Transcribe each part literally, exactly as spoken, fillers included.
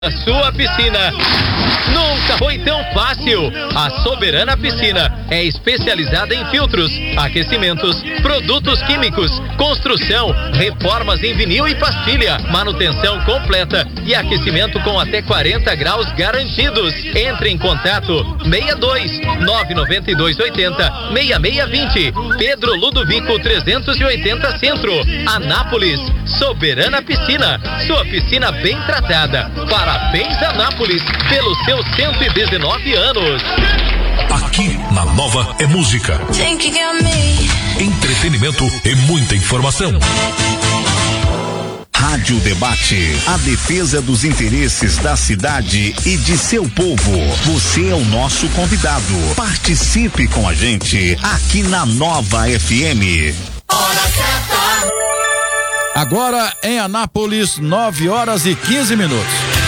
A sua piscina nunca foi tão fácil. A Soberana Piscina é especializada em filtros, aquecimentos, produtos químicos, construção, reformas em vinil e pastilha, manutenção completa e aquecimento com até quarenta graus garantidos. Entre em contato seis dois nove nove dois oito zero seis seis dois zero. Pedro Ludovico trezentos e oitenta Centro, Anápolis. Soberana Piscina, sua piscina bem tratada. Parabéns, Anápolis, pelos seus cento e dezenove anos. Aqui na Nova é música, entretenimento e muita informação. Rádio Debate, a defesa dos interesses da cidade e de seu povo. Você é o nosso convidado. Participe com a gente aqui na Nova F M. Hora certa. Agora em Anápolis, nove horas e quinze minutos.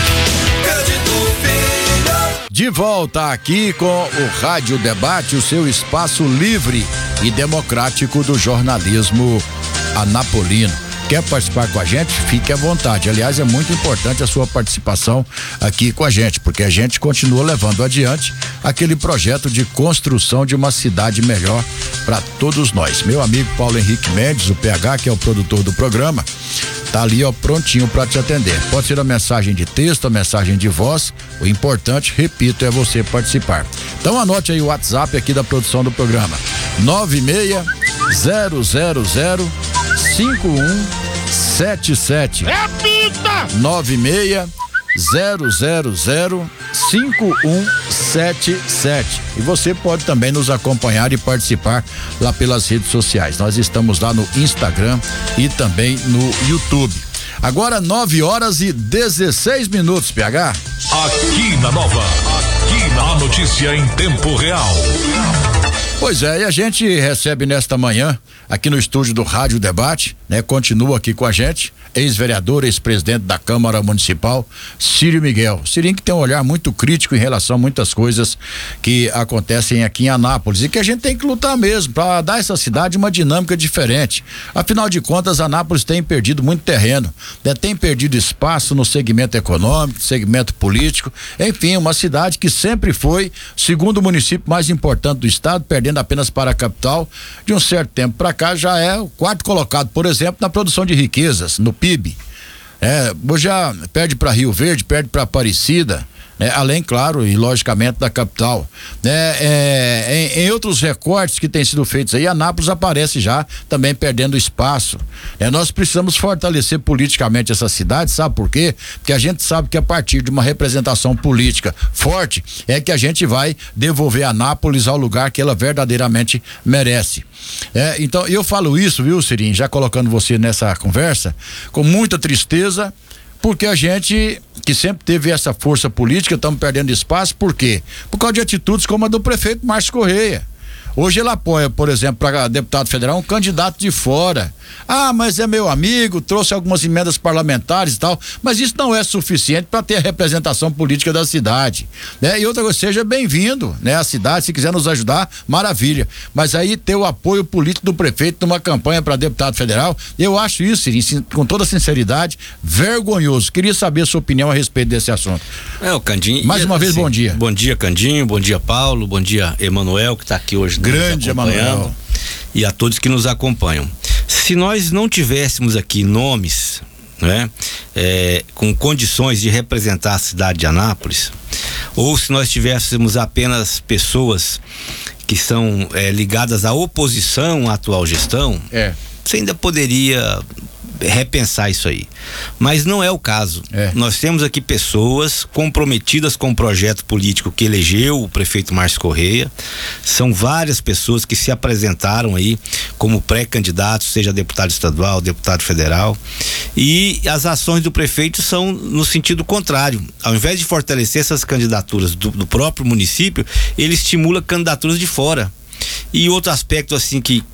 De volta aqui com o Rádio Debate, o seu espaço livre e democrático do jornalismo anapolino. Quer participar com a gente? Fique à vontade. Aliás, é muito importante a sua participação aqui com a gente, porque a gente continua levando adiante aquele projeto de construção de uma cidade melhor para todos nós. Meu amigo Paulo Henrique Mendes, o P H, que é o produtor do programa, tá ali, ó, prontinho para te atender. Pode ser a mensagem de texto, a mensagem de voz. O importante, repito, é você participar. Então anote aí o WhatsApp aqui da produção do programa: nove seis zero zero zero cinco um sete sete. Repita! nove seis zero zero zero cinco um sete sete. E você pode também nos acompanhar e participar lá pelas redes sociais. Nós estamos lá no Instagram e também no YouTube. Agora nove horas e dezesseis minutos, P H. Aqui na Nova, aqui na notícia em tempo real. Pois é, e a gente recebe nesta manhã, aqui no estúdio do Rádio Debate, né? Continua aqui com a gente, ex-vereador, ex-presidente da Câmara Municipal, Círio Miguel. Cirinho, que tem um olhar muito crítico em relação a muitas coisas que acontecem aqui em Anápolis e que a gente tem que lutar mesmo para dar a essa cidade uma dinâmica diferente. Afinal de contas, Anápolis tem perdido muito terreno, né? Tem perdido espaço no segmento econômico, segmento político, enfim, uma cidade que sempre foi, segundo o município mais importante do estado, perdendo apenas para a capital. De um certo tempo para cá já é o quarto colocado, por exemplo, na produção de riquezas, no P I B. É, hoje já perde para Rio Verde, perde para Aparecida, né? Além, claro, e logicamente da capital, né? É, em, em outros recortes que têm sido feitos aí, Anápolis aparece já também perdendo espaço, né? Nós precisamos fortalecer politicamente essa cidade, sabe por quê? Porque a gente sabe que a partir de uma representação política forte é que a gente vai devolver Anápolis ao lugar que ela verdadeiramente merece. É, então eu falo isso, viu, Cirinho, já colocando você nessa conversa, com muita tristeza, porque a gente que sempre teve essa força política, estamos perdendo espaço. Por quê? Por causa de atitudes como a do prefeito Márcio Correia. Hoje ele apoia, por exemplo, para deputado federal um candidato de fora. Ah, mas é meu amigo, trouxe algumas emendas parlamentares e tal, mas isso não é suficiente para ter a representação política da cidade, né? E outra coisa, seja bem-vindo, né? A cidade, se quiser nos ajudar, maravilha, mas aí ter o apoio político do prefeito numa campanha para deputado federal, eu acho isso, com toda sinceridade, vergonhoso. Queria saber a sua opinião a respeito desse assunto. É, o Candinho. Mais uma assim, vez, bom dia. Bom dia, Candinho, bom dia, Paulo, bom dia, Emanuel, que está aqui hoje. Grande Emanuel. E a todos que nos acompanham. Se nós não tivéssemos aqui nomes, né, é, com condições de representar a cidade de Anápolis, ou se nós tivéssemos apenas pessoas que são é, ligadas à oposição à atual gestão, é. você ainda poderia repensar isso aí, mas não é o caso. É. Nós temos aqui pessoas comprometidas com o projeto político que elegeu o prefeito Márcio Correia. São várias pessoas que se apresentaram aí como pré-candidatos, seja deputado estadual, deputado federal, e as ações do prefeito são no sentido contrário. Ao invés de fortalecer essas candidaturas do, do próprio município, ele estimula candidaturas de fora. E outro aspecto assim que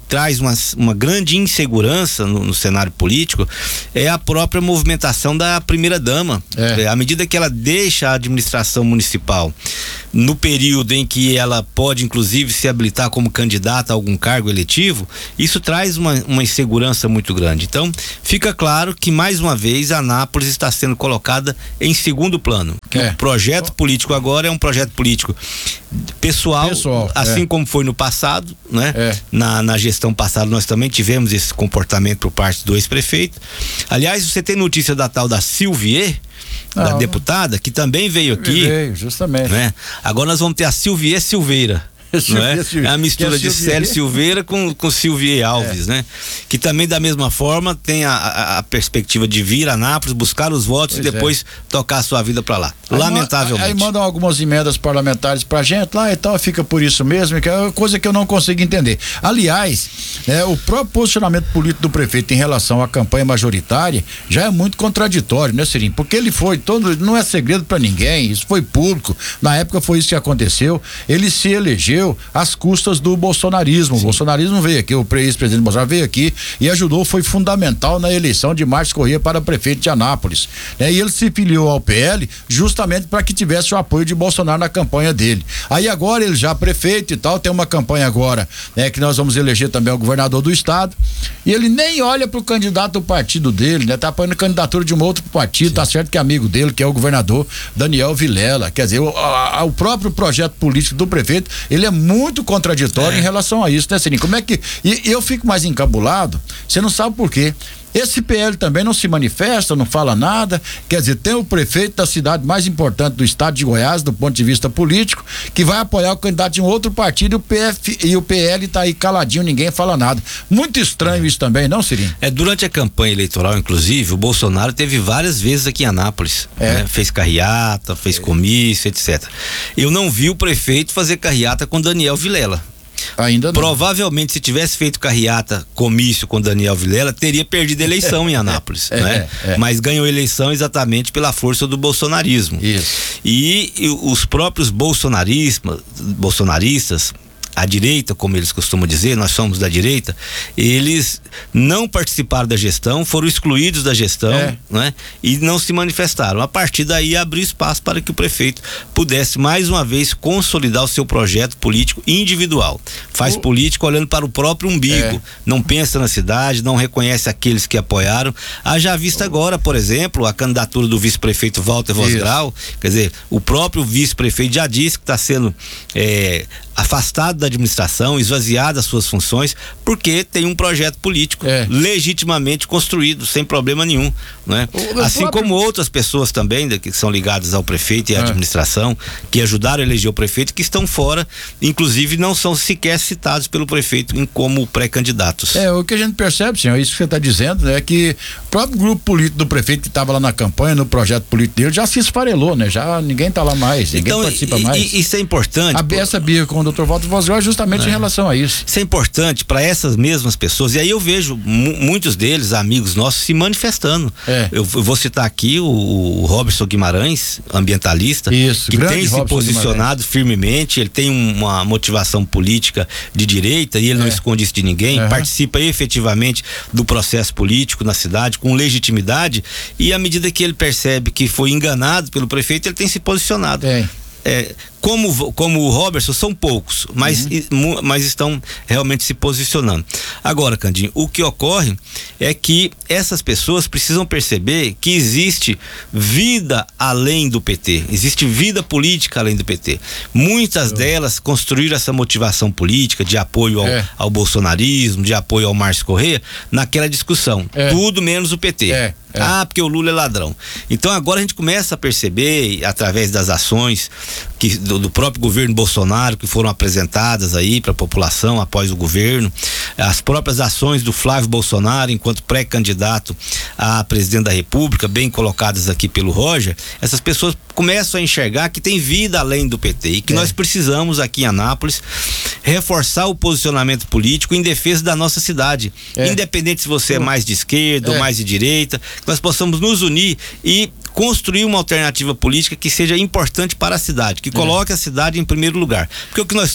traz uma, uma grande insegurança no, no cenário político é a própria movimentação da primeira-dama. É. À medida que ela deixa a administração municipal no período em que ela pode inclusive se habilitar como candidata a algum cargo eletivo, isso traz uma, uma insegurança muito grande. Então fica claro que mais uma vez Anápolis está sendo colocada em segundo plano. É. O projeto político agora é um projeto político pessoal, pessoal assim é. como foi no passado, né? É. Na, na gestão passada nós também tivemos esse comportamento por parte do ex-prefeito. Aliás, você tem notícia da tal da Silvier, da deputada, que também veio aqui. Veio, justamente. Né? Agora nós vamos ter a Silvier Silveira. Não é? é a mistura é de Célio Silveira com, com Silvier Alves, é. né? Que também da mesma forma tem a, a, a perspectiva de vir a Anápolis, buscar os votos pois e depois é. tocar a sua vida para lá. Aí Lamentavelmente. Aí mandam algumas emendas parlamentares pra gente lá e tal, fica por isso mesmo, que é coisa que eu não consigo entender. Aliás, né, o próprio posicionamento político do prefeito em relação à campanha majoritária já é muito contraditório, né, Cirinho? Porque ele foi todo, não é segredo para ninguém, isso foi público, na época foi isso que aconteceu, ele se elegeu às custas do bolsonarismo. Sim. O bolsonarismo veio aqui, o ex-presidente Bolsonaro veio aqui e ajudou, foi fundamental na eleição de Márcio Corrêa para prefeito de Anápolis. Né? E ele se filiou ao P L justamente para que tivesse o apoio de Bolsonaro na campanha dele. Aí agora ele já prefeito e tal, tem uma campanha agora, né, que nós vamos eleger também o governador do estado, e ele nem olha pro candidato do partido dele, né? Tá apoiando a candidatura de um outro partido. Sim. Tá certo que é amigo dele, que é o governador Daniel Vilela. Quer dizer, o, a, o próprio projeto político do prefeito, ele é muito contraditório é. em relação a isso, né, Cirinho? Como é que. E eu fico mais encabulado, você não sabe por quê. Esse P L também não se manifesta, não fala nada, quer dizer, tem o prefeito da cidade mais importante do estado de Goiás, do ponto de vista político, que vai apoiar o candidato de um outro partido e o, P F, e o P L tá aí caladinho, ninguém fala nada. Muito estranho é. isso também, não, Cirinho? É, durante a campanha eleitoral, inclusive, o Bolsonaro teve várias vezes aqui em Anápolis, é. né? Fez carreata, fez é. comício, etcétera. Eu não vi o prefeito fazer carreata com Daniel Vilela. Ainda não. Provavelmente, se tivesse feito carreata, comício com Daniel Vilela, teria perdido a eleição em Anápolis, é, né? É, é. Mas ganhou eleição exatamente pela força do bolsonarismo. Isso. E, e os próprios bolsonaristas, bolsonaristas a direita, como eles costumam dizer, nós somos da direita, eles não participaram da gestão, foram excluídos da gestão, é. né? E não se manifestaram. A partir daí abriu espaço para que o prefeito pudesse mais uma vez consolidar o seu projeto político individual. Faz o... político olhando para o próprio umbigo, é. não pensa na cidade, não reconhece aqueles que apoiaram. Haja vista agora, por exemplo, a candidatura do vice-prefeito Walter Vosgrau, quer dizer, o próprio vice-prefeito já disse que está sendo é, afastado da administração, esvaziado das suas funções, porque tem um projeto político é. legitimamente construído, sem problema nenhum, né? O, assim próprio... como outras pessoas também, né, que são ligadas ao prefeito e à é. administração, que ajudaram a eleger o prefeito, que estão fora, inclusive não são sequer citados pelo prefeito em como pré-candidatos. É, o que a gente percebe, senhor, isso que você está dizendo, né, que o próprio grupo político do prefeito que estava lá na campanha, no projeto político dele, já se esfarelou, né? Já ninguém está lá mais, ninguém então, participa e, mais. E, isso é importante. A, essa birra com o doutor Walter Vosgrau é justamente é. em relação a isso. Isso é importante para essas mesmas pessoas, e aí eu vejo muitos deles, amigos nossos, se manifestando. É. Eu, eu vou citar aqui o, o Robertson Guimarães, ambientalista, isso, que tem se Robson posicionado Guimarães. firmemente, ele tem uma motivação política de direita e ele é. não esconde isso de ninguém, uhum. participa efetivamente do processo político na cidade com legitimidade, e à medida que ele percebe que foi enganado pelo prefeito, ele tem se posicionado. É. É, como, como o Robertson, são poucos, mas, uhum. mas estão realmente se posicionando. Agora, Candinho, o que ocorre é que essas pessoas precisam perceber que existe vida além do P T, existe vida política além do P T. Muitas uhum. delas construíram essa motivação política de apoio ao, é. ao bolsonarismo, de apoio ao Márcio Corrêa, naquela discussão, é. tudo menos o P T. É. É. Ah, porque o Lula é ladrão. Então agora a gente começa a perceber, através das ações que, do, do próprio governo Bolsonaro, que foram apresentadas aí para a população após o governo, as próprias ações do Flávio Bolsonaro enquanto pré-candidato a presidente da República, bem colocadas aqui pelo Roger, essas pessoas começam a enxergar que tem vida além do P T e que é. nós precisamos aqui em Anápolis reforçar o posicionamento político em defesa da nossa cidade, é. independente se você é mais de esquerda é. ou mais de direita, que nós possamos nos unir e construir uma alternativa política que seja importante para a cidade, que coloque é. a cidade em primeiro lugar, porque o que nós